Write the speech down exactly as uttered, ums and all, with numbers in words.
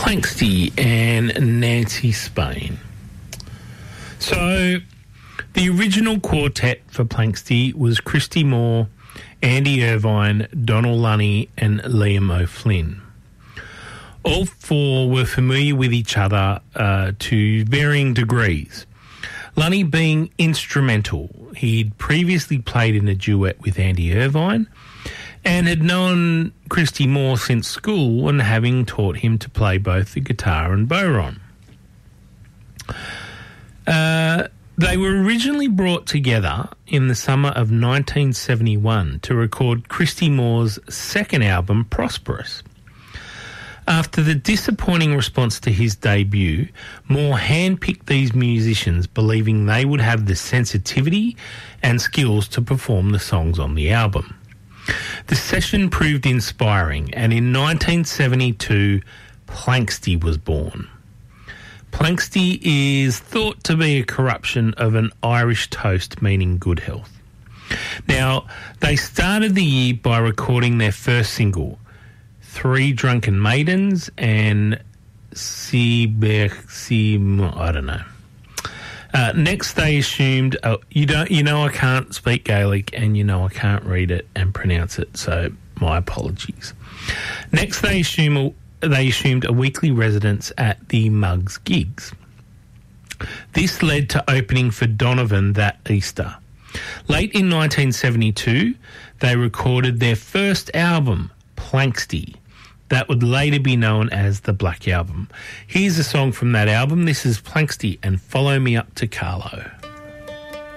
Planxty and Nancy Spain. So, the original quartet for Planxty was Christy Moore, Andy Irvine, Donald Lunny and Liam O'Flynn. All four were familiar with each other uh, to varying degrees. Lunny being instrumental. He'd previously played in a duet with Andy Irvine and had known Christy Moore since school and having taught him to play both the guitar and bodhrán. Uh, they were originally brought together in the summer of nineteen seventy-one to record Christy Moore's second album, Prosperous. After the disappointing response to his debut, Moore handpicked these musicians, believing they would have the sensitivity and skills to perform the songs on the album. The session proved inspiring, and in nineteen seventy-two, Planxty was born. Planxty is thought to be a corruption of an Irish toast meaning good health. Now, they started the year by recording their first single, Three Drunken Maidens and Sibech, I don't know. Uh, next, they assumed, uh, you don't, you know I can't speak Gaelic and you know I can't read it and pronounce it, so my apologies. Next, they assume a, they assumed a weekly residence at the Mugs gigs. This led to opening for Donovan that Easter. Late in nineteen seventy-two, they recorded their first album, Planxty, that would later be known as the Black Album. Here's a song from that album. This is Planxty and Follow Me Up to Carlo.